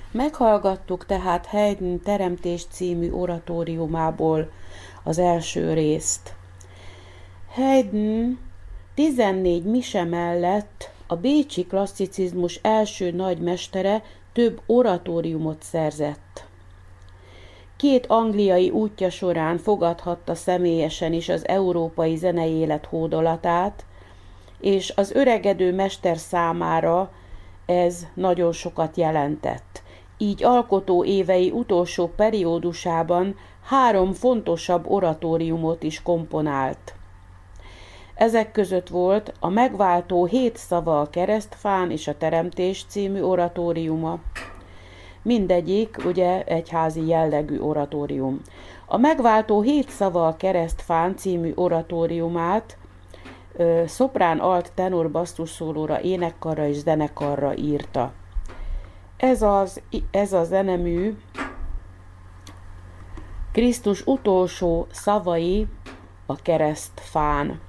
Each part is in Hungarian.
Meghallgattuk tehát Haydn Teremtés című oratóriumából az első részt. Haydn 14 mise mellett a bécsi klasszicizmus első nagymestere több oratóriumot szerzett. 2 angliai útja során fogadhatta személyesen is az európai zenei élet hódolatát, és az öregedő mester számára ez nagyon sokat jelentett. Így alkotó évei utolsó periódusában 3 fontosabb oratóriumot is komponált. Ezek között volt a Megváltó 7 szava a keresztfán és a Teremtés című oratóriuma. Mindegyik ugye egyházi jellegű oratórium. A Megváltó 7 szava a keresztfán című oratóriumát szoprán, alt, tenor, basszusszólóra, énekkarra és zenekarra írta. Ez a zenemű Krisztus utolsó szavai a keresztfán.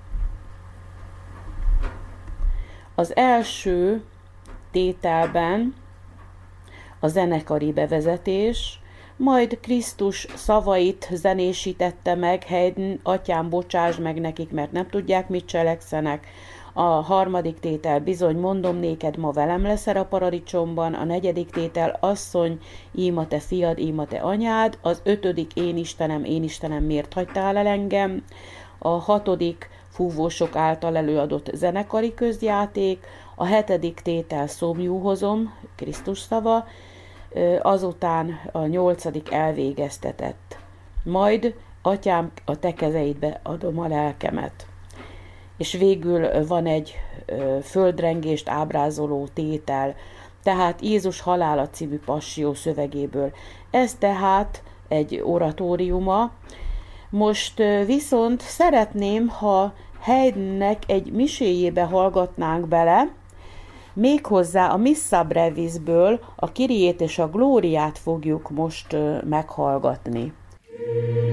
Az első tételben a zenekari bevezetés, majd Krisztus szavait zenésítette meg Haydn, atyám, bocsáss meg nekik, mert nem tudják, mit cselekszenek. A harmadik tétel, bizony mondom néked, ma velem leszel a paradicsomban. A negyedik tétel, asszony, ím a te fiad, ím a te anyád. Az 5. én Istenem, miért hagytál el engem? A 6. fúvósok által előadott zenekari közjáték. A 7. tétel, szomjúhozom, Krisztus szava. Azután a 8. elvégeztetett. Majd, atyám, a te kezeidbe adom a lelkemet. És végül van egy földrengést ábrázoló tétel, tehát Jézus halála című passzió szövegéből. Ez tehát egy oratóriuma. Most viszont szeretném, ha Haydnnek egy miséjébe hallgatnánk bele, méghozzá a Missa Brevisből a Kyriét és a Glóriát fogjuk most meghallgatni.